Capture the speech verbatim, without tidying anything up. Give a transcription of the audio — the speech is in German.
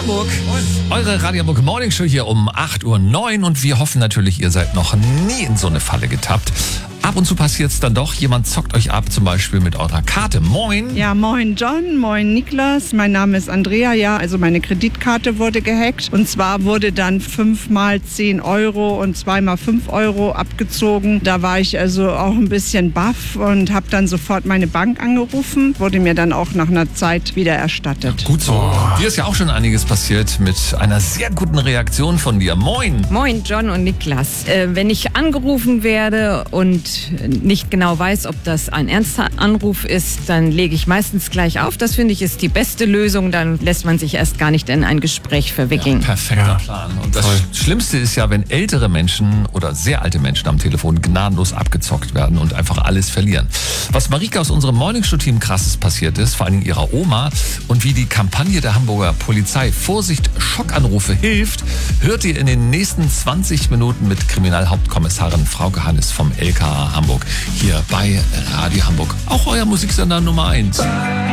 Hamburg. Eure Radio Hamburg Morning Show hier um acht Uhr neun und wir hoffen natürlich, ihr seid noch nie in so eine Falle getappt. Ab und zu passiert es dann doch, jemand zockt euch ab, zum Beispiel mit eurer Karte. Moin. Ja, moin John, moin Niklas, mein Name ist Andrea, ja, also meine Kreditkarte wurde gehackt und zwar wurde dann fünfmal zehn Euro und zweimal fünf Euro abgezogen. Da war ich also auch ein bisschen baff und habe dann sofort meine Bank angerufen, wurde mir dann auch nach einer Zeit wieder erstattet. Ja, gut so. Dir ist ja auch schon einiges passiert mit einer sehr guten Reaktion von dir. Moin. Moin John und Niklas. Äh, wenn ich angerufen werde und nicht genau weiß, ob das ein ernster Anruf ist, dann lege ich meistens gleich auf. Das finde ich ist die beste Lösung. Dann lässt man sich erst gar nicht in ein Gespräch verwickeln. Ja, perfekter ja. Plan. Und das Toll. Schlimmste ist ja, wenn ältere Menschen oder sehr alte Menschen am Telefon gnadenlos abgezockt werden und einfach alles verlieren. Was Marika aus unserem Morningshow-Team krasses passiert ist, vor allem ihrer Oma, und wie die Kampagne der Hamburger Polizei Vorsicht, Schockanrufe hilft, hört ihr in den nächsten zwanzig Minuten mit Kriminalhauptkommissarin Frauke Hannes vom L K A Hamburg hier bei Radio Hamburg. Auch euer Musiksender Nummer eins.